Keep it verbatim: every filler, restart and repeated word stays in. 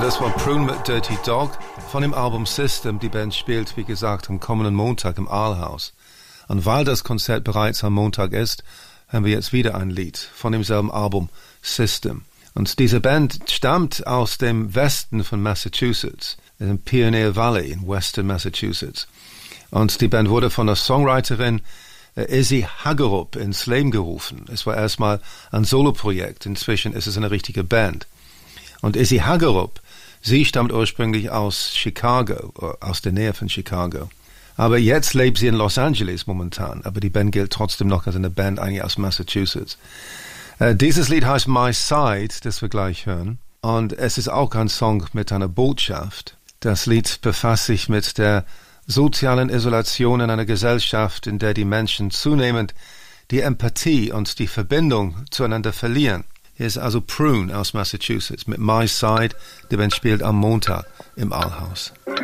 das war Prune mit Dirty Dog von dem Album System. Die Band spielt, wie gesagt, am kommenden Montag im Aalhaus. Und weil das Konzert bereits am Montag ist, haben wir jetzt wieder ein Lied von demselben Album System. Und diese Band stammt aus dem Westen von Massachusetts, in Pioneer Valley in Western Massachusetts. Und die Band wurde von der Songwriterin äh, Izzy Hagerup ins Leben gerufen. Es war erstmal ein Soloprojekt, inzwischen ist es eine richtige Band. Und Izzy Hagerup, sie stammt ursprünglich aus Chicago, aus der Nähe von Chicago. Aber jetzt lebt sie in Los Angeles momentan. Aber die Band gilt trotzdem noch als eine Band eigentlich aus Massachusetts. Äh, dieses Lied heißt My Side, das wir gleich hören. Und es ist auch ein Song mit einer Botschaft. Das Lied befasst sich mit der sozialen Isolation in einer Gesellschaft, in der die Menschen zunehmend die Empathie und die Verbindung zueinander verlieren. Hier ist also Prune aus Massachusetts mit My Side. Die Band spielt am Montag im Aalhaus.